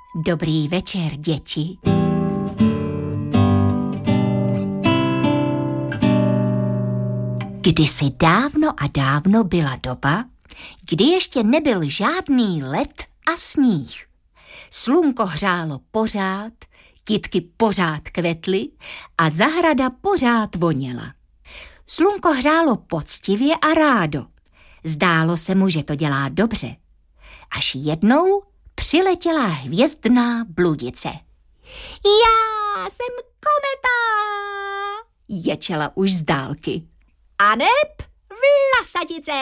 Dobrý večer, děti. Kdysi dávno a dávno byla doba, kdy ještě nebyl žádný led a sníh. Slunko hřálo pořád, kytky pořád kvetly a zahrada pořád voněla. Slunko hřálo poctivě a rádo. Zdálo se mu, že to dělá dobře. Až jednou přiletěla hvězdná bludice. Já jsem kometa, ječela už z dálky. Aneb vlasatice,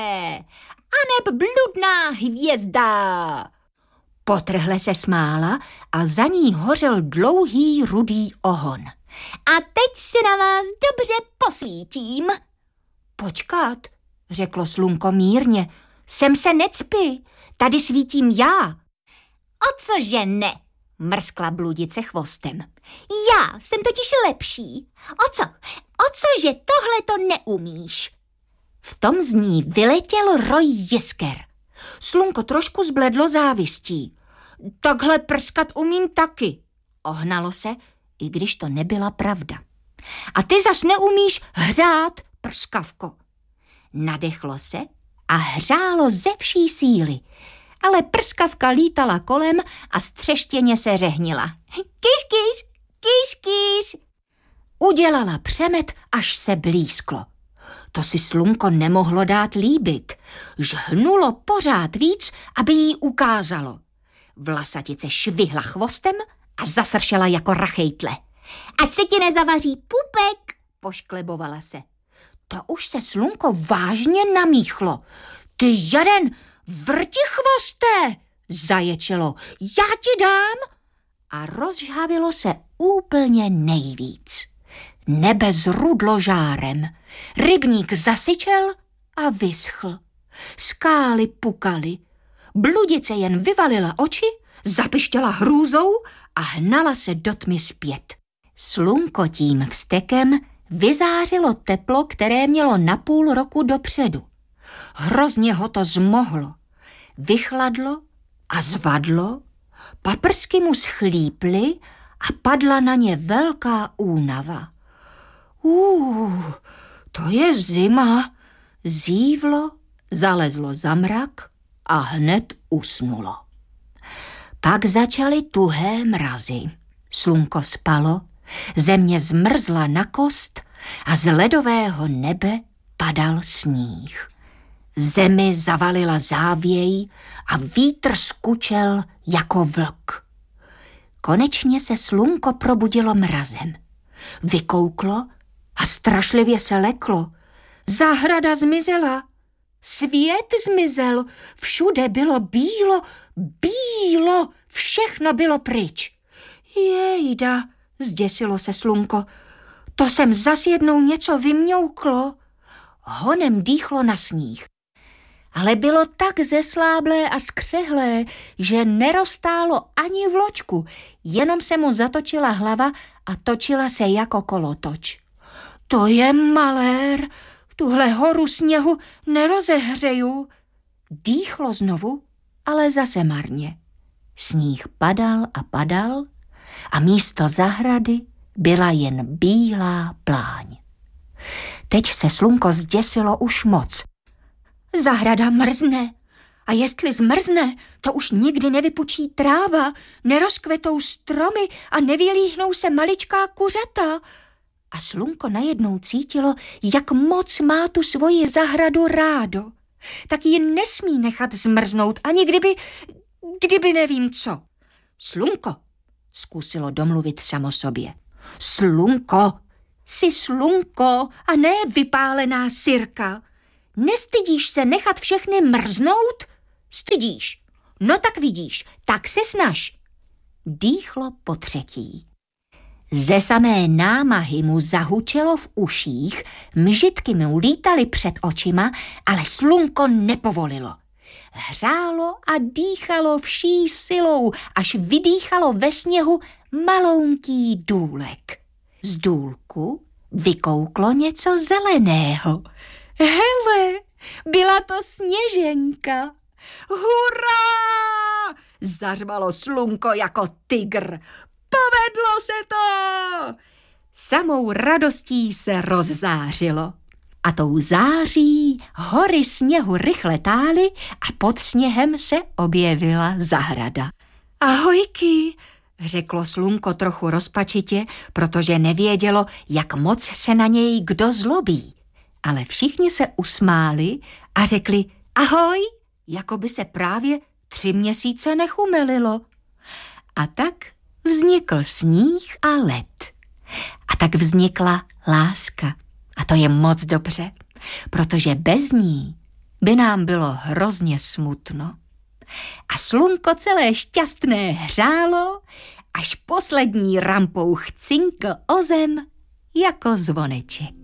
aneb bludná hvězda. Potrhle se smála a za ní hořel dlouhý rudý ohon. A teď si na vás dobře posvítím. Počkat, řeklo slunko mírně, sem se necpi, tady svítím já. O cože ne, mrskla bludice chvostem. Já jsem totiž lepší. O cože tohle to neumíš? V tom z ní vyletěl roj jisker. Slunko trošku zbledlo závistí. Takhle prskat umím taky, ohnalo se, i když to nebyla pravda. A ty zas neumíš hřát, prskavko. Nadechlo se a hřálo ze vší síly, ale prskavka lítala kolem a střeštěně se řehnila. Kyš, kyš, kyš, kyš. Udělala přemet, až se blízklo. To si slunko nemohlo dát líbit. Žhnulo pořád víc, aby jí ukázalo. Vlasatice švihla chvostem a zasršela jako rachejtle. Ať se ti nezavaří pupek, pošklebovala se. To už se slunko vážně namíchlo. Ty jeden, vrti chvoste, zaječelo, já ti dám. A rozžhavilo se úplně nejvíc. Nebe zrudlo žárem, rybník zasyčel a vyschl. Skály pukaly, bludice jen vyvalila oči, zapištěla hrůzou a hnala se do tmy zpět. Slunko tím vztekem vyzářilo teplo, které mělo na půl roku dopředu. Hrozně ho to zmohlo. Vychladlo a zvadlo, paprsky mu schlíply a padla na ně velká únava. To je zima, zívlo, zalezlo za mrak a hned usnulo. Pak začaly tuhé mrazy. Slunko spalo, země zmrzla na kost a z ledového nebe padal sníh. Zemi zavalila závěj a vítr skučel jako vlk. Konečně se slunko probudilo mrazem. Vykouklo a strašlivě se leklo. Zahrada zmizela, svět zmizel, všude bylo bílo, všechno bylo pryč. Jejda, zděsilo se slunko, to jsem zas jednou něco vymňouklo. Honem dýchlo na sníh. Ale bylo tak zesláblé a skřehlé, že neroztálo ani vločku, jenom se mu zatočila hlava a točila se jako kolotoč. To je malér, tuhle horu sněhu nerozehřeju. Dýchlo znovu, ale zase marně. Sníh padal a místo zahrady byla jen bílá pláň. Teď se slunko zděsilo už moc. Zahrada mrzne. A jestli zmrzne, to už nikdy nevypučí tráva, nerozkvetou stromy a nevylíhnou se maličká kuřata. A slunko najednou cítilo, jak moc má tu svoji zahradu rádo. Tak ji nesmí nechat zmrznout, ani kdyby nevím co. Slunko, zkusilo domluvit samo sobě. Slunko, jsi slunko a ne vypálená sirka. Nestydíš se nechat všechny mrznout? Stydíš. No tak vidíš, tak se snaž. Dýchlo potřetí. Ze samé námahy mu zahučelo v uších, mžitky mu lítaly před očima, ale slunko nepovolilo. Hřálo a dýchalo vší silou, až vydýchalo ve sněhu malounký důlek. Z důlku vykouklo něco zeleného. Hele, byla to Sněženka. Hurá! Zařvalo Slunko jako tygr. Povedlo se to! Samou radostí se rozzářilo. A tou září hory sněhu rychle tály a pod sněhem se objevila zahrada. Ahojky, řeklo Slunko trochu rozpačitě, protože nevědělo, jak moc se na něj kdo zlobí. Ale všichni se usmáli a řekli ahoj, jako by se právě 3 měsíce nechumelilo. A tak vznikl sníh a led. A tak vznikla láska. A to je moc dobře, protože bez ní by nám bylo hrozně smutno. A Slunko celé šťastné hřálo, až poslední rampouch cinkl o zem jako zvoneček.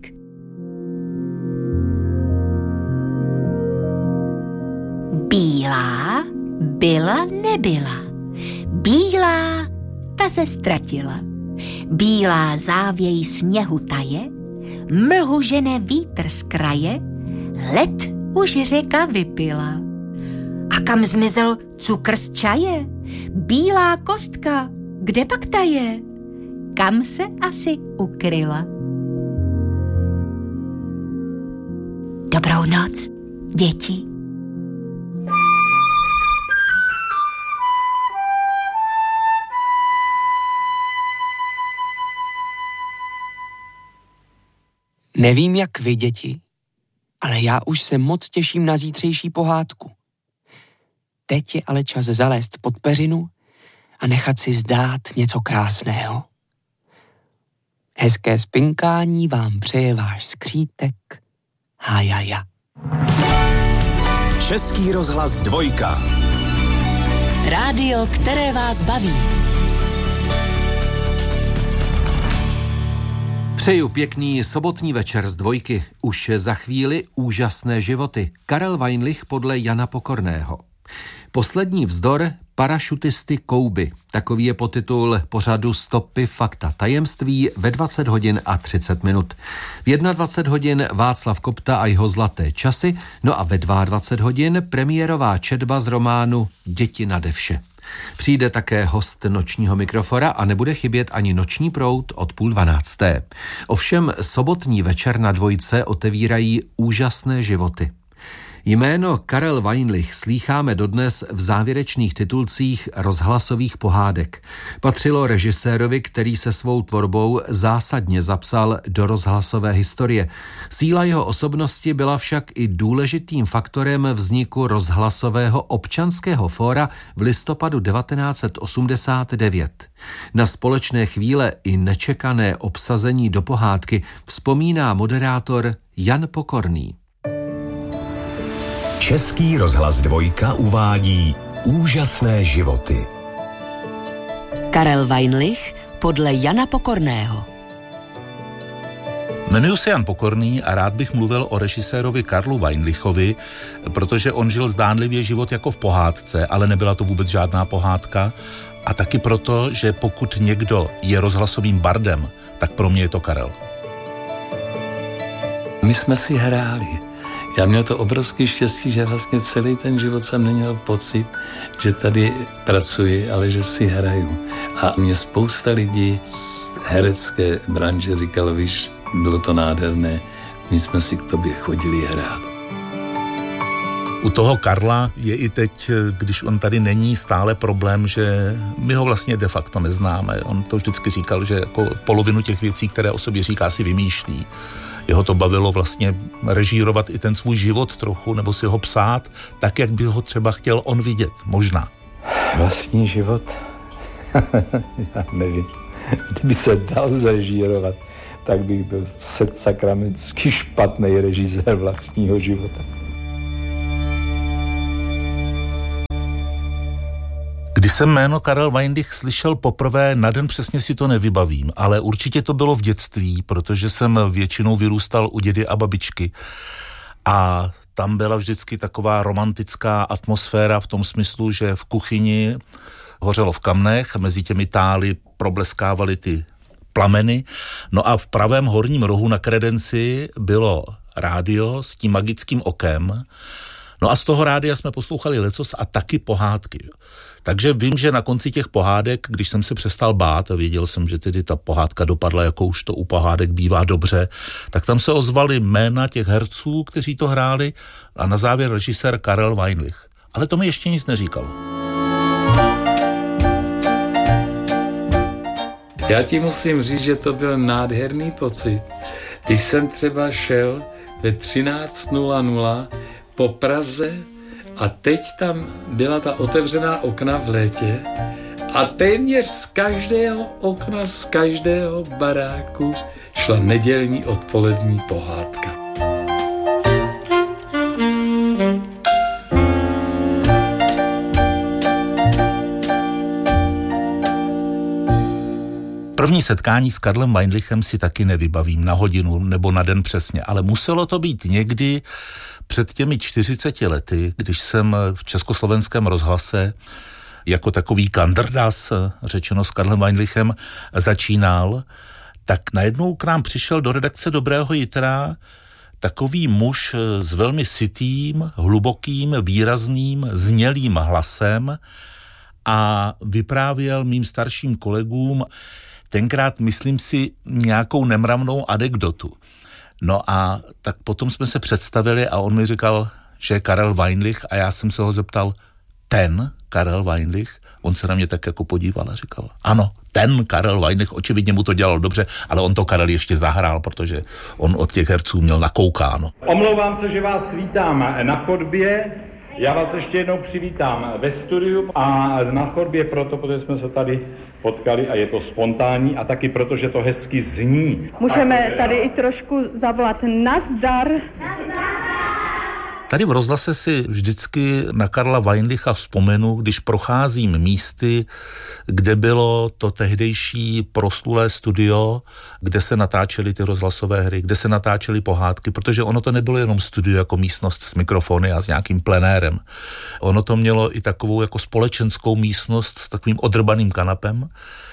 Bílá byla nebyla. Bílá ta se ztratila. Bílá závěj sněhu taje, mlhu žene vítr z kraje, led už řeka vypila. A kam zmizel cukr z čaje? Bílá kostka, kde pak ta je? Kam se asi ukryla? Dobrou noc, děti. Nevím, jak vy, děti, ale já už se moc těším na zítřejší pohádku. Teď je ale čas zalézt pod peřinu a nechat si zdát něco krásného. Hezké spinkání vám přeje váš skřítek Hajaja. Český rozhlas 2. Rádio, které vás baví. Přeju pěkný sobotní večer z 2. Už za chvíli úžasné životy. Karel Weinlich podle Jana Pokorného. Poslední vzdor parašutisty Kouby. Takový je podtitul pořadu Stopy, fakta, tajemství ve 20 hodin a 30 minut. V 21 hodin Václav Kopta a jeho zlaté časy, no a ve 22 hodin premiérová četba z románu Děti nade vše. Přijde také host nočního mikrofora a nebude chybět ani noční proud od 11:30. Ovšem sobotní večer na 2 otevírají úžasné životy. Jméno Karel Weinlich slýcháme dodnes v závěrečných titulcích rozhlasových pohádek. Patřilo režisérovi, který se svou tvorbou zásadně zapsal do rozhlasové historie. Síla jeho osobnosti byla však i důležitým faktorem vzniku rozhlasového občanského fóra v listopadu 1989. Na společné chvíle i nečekané obsazení do pohádky vzpomíná moderátor Jan Pokorný. Český rozhlas 2 uvádí úžasné životy. Karel Weinlich podle Jana Pokorného. Jmenuji se Jan Pokorný a rád bych mluvil o režisérovi Karlu Weinlichovi, protože on žil zdánlivě život jako v pohádce, ale nebyla to vůbec žádná pohádka. A taky proto, že pokud někdo je rozhlasovým bardem, tak pro mě je to Karel. My jsme si hráli. Já měl to obrovský štěstí, že vlastně celý ten život jsem neměl pocit, že tady pracuji, ale že si hraju. A mě spousta lidí z herecké branže říkalo, víš, bylo to nádherné, my jsme si k tobě chodili hrát. U toho Karla je i teď, když on tady není, stále problém, že my ho vlastně de facto neznáme. On to vždycky říkal, že jako polovinu těch věcí, které o sobě říká, si vymýšlí. Jeho to bavilo vlastně režírovat i ten svůj život trochu, nebo si ho psát tak, jak by ho třeba chtěl on vidět, možná. Vlastní život? Já nevím. Kdyby se dal zrežírovat, tak bych byl sakramentsky špatný režisér vlastního života. Když jsem jméno Karel Weinlich slyšel poprvé, na den přesně si to nevybavím, ale určitě to bylo v dětství, protože jsem většinou vyrůstal u dědy a babičky a tam byla vždycky taková romantická atmosféra v tom smyslu, že v kuchyni hořelo v kamnech, mezi těmi tály probleskávaly ty plameny, no a v pravém horním rohu na kredenci bylo rádio s tím magickým okem. No a z toho rádia jsme poslouchali lecos a taky pohádky. Takže vím, že na konci těch pohádek, když jsem se přestal bát a věděl jsem, že tedy ta pohádka dopadla, jako už to u pohádek bývá dobře, tak tam se ozvali jména těch herců, kteří to hráli a na závěr režisér Karel Weinlich. Ale to mi ještě nic neříkalo. Já ti musím říct, že to byl nádherný pocit. Když jsem třeba šel ve 13:00 po Praze a teď tam byla ta otevřená okna v létě a téměř z každého okna, z každého baráku šla nedělní odpolední pohádka. První setkání s Karlem Weinlichem si taky nevybavím na hodinu nebo na den přesně, ale muselo to být někdy před těmi 40 lety, když jsem v Československém rozhlase jako takový kandrdas, řečeno s Karlem Weinlichem, začínal, tak najednou k nám přišel do redakce Dobrého jitra takový muž s velmi sytým, hlubokým, výrazným, znělým hlasem a vyprávěl mým starším kolegům tenkrát, myslím si, nějakou nemravnou anekdotu. No a tak potom jsme se představili a on mi říkal, že je Karel Weinlich a já jsem se ho zeptal, ten Karel Weinlich? On se na mě tak jako podíval a říkal, ano, ten Karel Weinlich, očividně mu to dělal dobře, ale on to Karel ještě zahrál, protože on od těch herců měl nakoukáno. Omlouvám se, že vás vítám na chodbě. Já vás ještě jednou přivítám ve studiu a na chodbě proto, protože jsme se tady potkali a je to spontánní a taky proto, že to hezky zní. Můžeme tady i trošku zavolat nazdar. Tady v rozhlase si vždycky na Karla Weinlicha vzpomenu, když procházím místy, kde bylo to tehdejší proslulé studio, kde se natáčely ty rozhlasové hry, kde se natáčely pohádky, protože ono to nebylo jenom studio jako místnost s mikrofony a s nějakým plenérem. Ono to mělo i takovou jako společenskou místnost s takovým odrbaným kanapem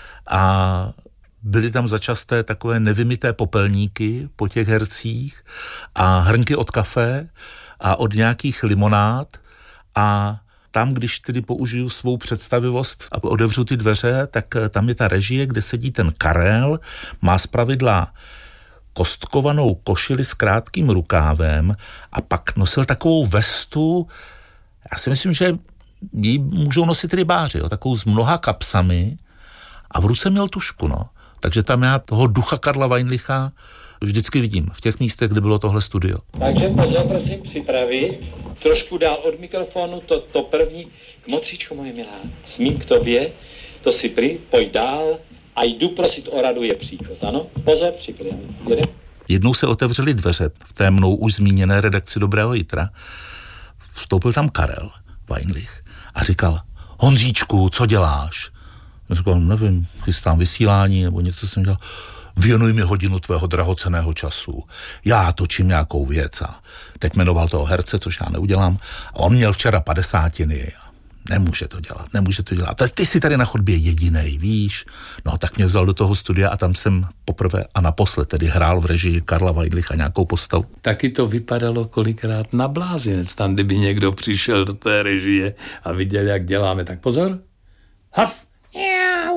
a byly tam začasté takové nevymyté popelníky po těch hercích a hrnky od kafe a od nějakých limonád a tam, když tedy použiju svou představivost a otevřu ty dveře, tak tam je ta režie, kde sedí ten Karel, má zpravidla kostkovanou košili s krátkým rukávem a pak nosil takovou vestu, já si myslím, že ji můžou nosit rybáři, jo, takovou s mnoha kapsami a v ruce měl tušku, no. Takže tam já toho ducha Karla Weinlicha vždycky vidím v těch místech, kde bylo tohle studio. Takže pozor, prosím, připravit. Trošku dál od mikrofonu, to první. Kmotříčko moje milá, smím k tobě, to si pojď dál a jdu prosit o radu je příchod, ano? Pozor, připravit. Jedem. Jednou se otevřely dveře v té mnou už zmíněné redakci Dobrého jitra. Vstoupil tam Karel Weinlich a říkal, Honzíčku, co děláš? Já říkal, nevím, chystám vysílání nebo něco jsem dělal. Věnuj mi hodinu tvého drahocenného času. Já točím nějakou věc a teď jmenoval toho herce, což já neudělám. A on měl včera 50. Nemůže to dělat. Ty jsi tady na chodbě jedinej, víš? No tak mě vzal do toho studia a tam jsem poprvé a naposled tedy hrál v režii Karla Weinlicha nějakou postavu. Taky to vypadalo kolikrát na blázinec, tam kdyby někdo přišel do té režie a viděl, jak děláme. Tak pozor. Haf!